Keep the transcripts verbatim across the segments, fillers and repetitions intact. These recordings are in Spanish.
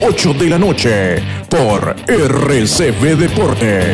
ocho de la noche por R C V Deportes.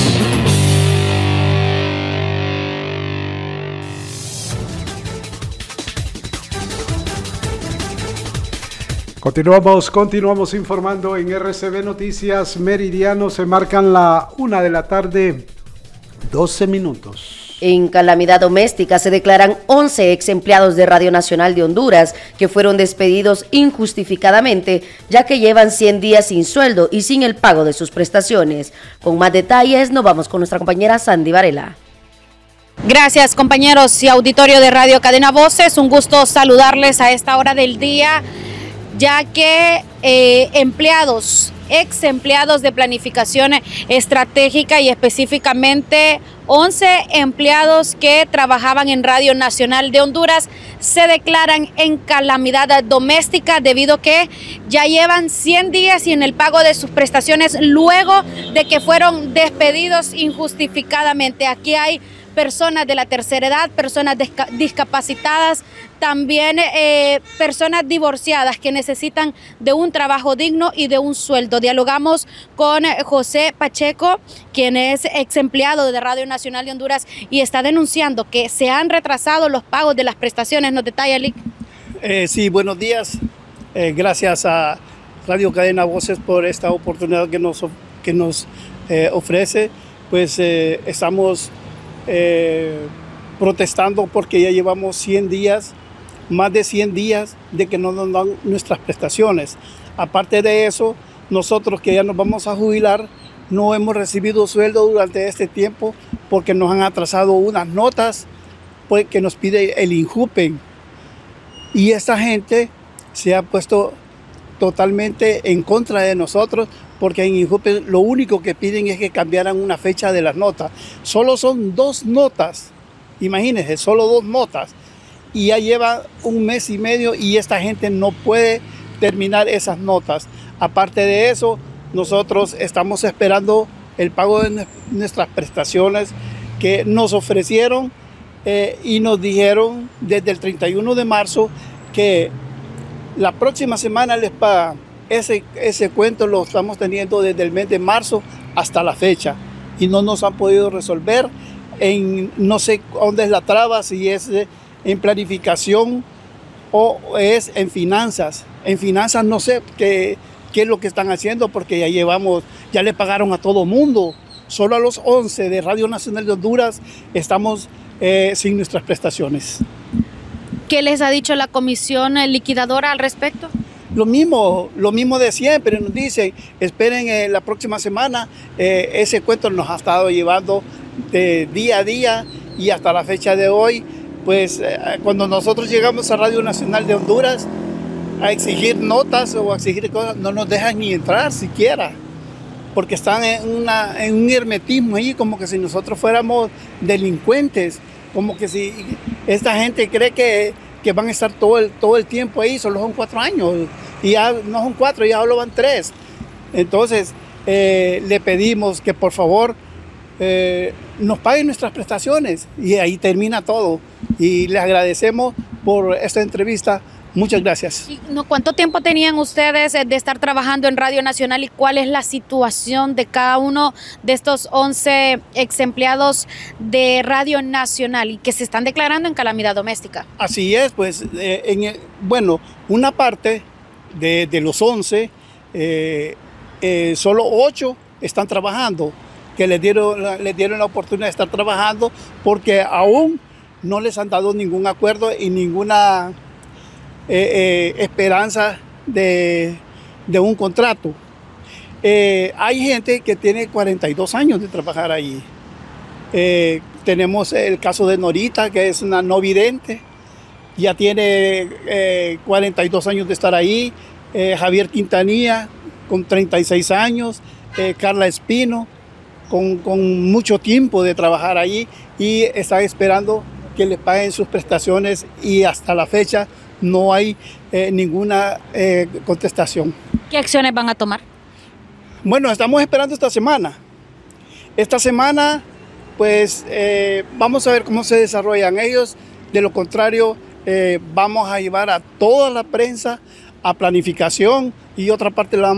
Continuamos, continuamos informando en R C V Noticias Meridiano. Se marcan la una de la tarde, doce minutos. En calamidad doméstica se declaran once ex empleados de Radio Nacional de Honduras que fueron despedidos injustificadamente, ya que llevan cien días sin sueldo y sin el pago de sus prestaciones. Con más detalles nos vamos con nuestra compañera Sandy Varela. Gracias, compañeros y auditorio de Radio Cadena Voces, un gusto saludarles a esta hora del día, ya que eh, empleados, ex empleados de planificación estratégica y específicamente once empleados que trabajaban en Radio Nacional de Honduras se declaran en calamidad doméstica debido a que ya llevan cien días sin el pago de sus prestaciones luego de que fueron despedidos injustificadamente. Aquí hay personas de la tercera edad, personas discapacitadas, también eh, personas divorciadas que necesitan de un trabajo digno y de un sueldo. Dialogamos con José Pacheco, quien es ex empleado de Radio Nacional de Honduras y está denunciando que se han retrasado los pagos de las prestaciones. ¿Nos detalla, Lick? Eh, sí, buenos días. Eh, gracias a Radio Cadena Voces por esta oportunidad que nos, que nos eh, ofrece. Pues eh, estamos Eh, protestando porque ya llevamos cien días, más de cien días de que no nos dan nuestras prestaciones. Aparte de eso, nosotros que ya nos vamos a jubilar, no hemos recibido sueldo durante este tiempo porque nos han atrasado unas notas pues, que nos pide el INJUPEN. Y esta gente se ha puesto totalmente en contra de nosotros, porque en INJUPEN lo único que piden es que cambiaran una fecha de las notas. Solo son dos notas, imagínense, solo dos notas. Y ya lleva un mes y medio y esta gente no puede terminar esas notas. Aparte de eso, nosotros estamos esperando el pago de nuestras prestaciones que nos ofrecieron eh, y nos dijeron desde el treinta y uno de marzo que la próxima semana les pagan. Ese, ese cuento lo estamos teniendo desde el mes de marzo hasta la fecha y no nos han podido resolver. En, no sé dónde es la traba, si es en planificación o es en finanzas. En finanzas no sé qué, qué es lo que están haciendo porque ya llevamos, ya le pagaron a todo mundo. Solo a los once de Radio Nacional de Honduras estamos eh, sin nuestras prestaciones. ¿Qué les ha dicho la comisión liquidadora al respecto? Lo mismo, lo mismo de siempre, nos dicen, esperen eh, la próxima semana, eh, ese cuento nos ha estado llevando de día a día y hasta la fecha de hoy, pues eh, cuando nosotros llegamos a Radio Nacional de Honduras a exigir notas o a exigir cosas, no nos dejan ni entrar siquiera, porque están en, una, en un hermetismo ahí, como que si nosotros fuéramos delincuentes, como que si esta gente cree que que van a estar todo el, todo el tiempo ahí, solo son cuatro años, y ya no son cuatro, ya solo van tres. Entonces, eh, le pedimos que por favor eh, nos paguen nuestras prestaciones, y ahí termina todo. Y les agradecemos por esta entrevista. Muchas gracias. ¿Cuánto tiempo tenían ustedes de estar trabajando en Radio Nacional y cuál es la situación de cada uno de estos once ex empleados de Radio Nacional y que se están declarando en calamidad doméstica? Así es, pues, eh, en el, bueno, una parte de, de los once, eh, eh, solo ocho están trabajando, que les dieron, les dieron la oportunidad de estar trabajando porque aún no les han dado ningún acuerdo y ninguna Eh, eh, esperanza de, de un contrato. Eh, hay gente que tiene cuarenta y dos años de trabajar allí. Eh, tenemos el caso de Norita, que es una no vidente, ya tiene eh, cuarenta y dos años de estar ahí. Eh, Javier Quintanilla, con treinta y seis años. Eh, Carla Espino, con, con mucho tiempo de trabajar allí y están esperando que les paguen sus prestaciones y hasta la fecha no hay eh, ninguna eh, contestación. ¿Qué acciones van a tomar? Bueno, estamos esperando esta semana. Esta semana, pues, eh, vamos a ver cómo se desarrollan ellos. De lo contrario, eh, vamos a llevar a toda la prensa a planificación y otra parte la